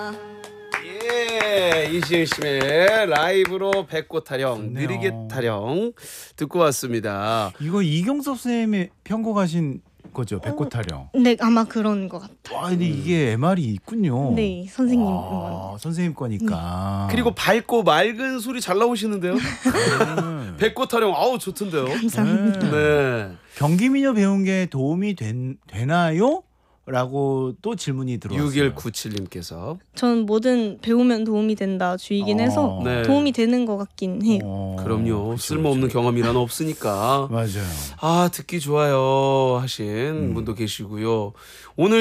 예, 이시은 씨의 라이브로 배꼽 타령, 좋네요. 느리게 타령 듣고 왔습니다. 이거 이경섭 선생님이 편곡하신 거죠, 배꼽 타령. 네, 아마 그런 것 같아요. 와, 근데 이게 MR이 있군요. 네, 선생님 응원. 아, 선생님 거니까. 그리고 밝고 맑은 소리 잘 나오시는데요. 배꼽 타령, 아우 좋던데요. 감사합니다. 네. 경기민요 배운 게 도움이 되나요? 라고 또 질문이 들어왔어요. 6197님께서 전 뭐든 배우면 도움이 된다 주의긴 해서 네. 도움이 되는 것 같긴 해요. 그럼요. 그쵸, 쓸모없는 그쵸. 경험이란 없으니까. 맞아요. 아, 듣기 좋아요 하신 분도 계시고요. 오늘